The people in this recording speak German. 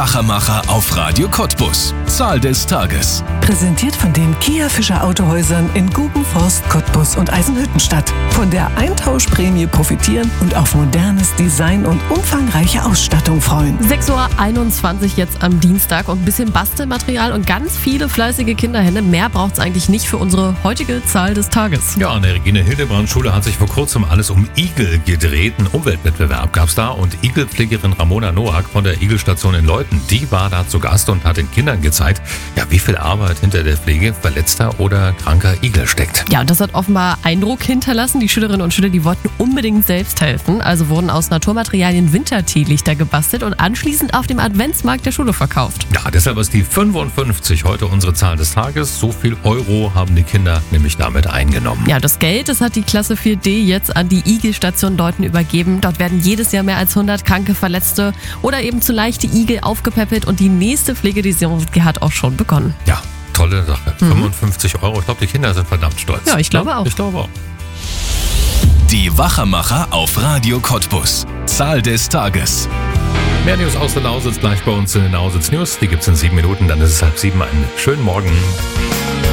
Wachermacher auf Radio Cottbus. Zahl des Tages. Präsentiert von den Kia Fischer Autohäusern in Gubenforst, Cottbus und Eisenhüttenstadt. Von der Eintauschprämie profitieren und auf modernes Design und umfangreiche Ausstattung freuen. 6:21 Uhr jetzt am Dienstag und ein bisschen Bastelmaterial und ganz viele fleißige Kinderhände. Mehr braucht es eigentlich nicht für unsere heutige Zahl des Tages. Ja, an der Regine-Hildebrand-Schule hat sich vor kurzem alles um Igel gedreht. Einen Umweltwettbewerb gab es da und Igelpflegerin Ramona Noack von der Igelstation in Leuten, die war da zu Gast und hat den Kindern gezeigt, ja, wie viel Arbeit hinter der Pflege verletzter oder kranker Igel steckt. Ja, und das hat offenbar Eindruck hinterlassen. Die Schülerinnen und Schüler, die wollten unbedingt selbst helfen. Also wurden aus Naturmaterialien Winterteelichter gebastelt und anschließend auf dem Adventsmarkt der Schule verkauft. Ja, deshalb ist die 55 heute unsere Zahl des Tages. So viel Euro haben die Kinder nämlich damit eingenommen. Ja, das Geld, das hat die Klasse 4D jetzt an die Igelstation Leuten übergeben. Dort werden jedes Jahr mehr als 100 kranke, verletzte oder eben zu leichte Igel aufgepäppelt und die nächste Pflegedivision hat auch schon begonnen. Ja, tolle Sache. 55 Euro. Ich glaube, die Kinder sind verdammt stolz. Ja, ich glaube auch. Ich glaube auch. Die Wachermacher auf Radio Cottbus. Zahl des Tages. Mehr News aus der Lausitz gleich bei uns in den Lausitz News. Die gibt's in 7 Minuten, dann ist es 6:30. Einen schönen Morgen.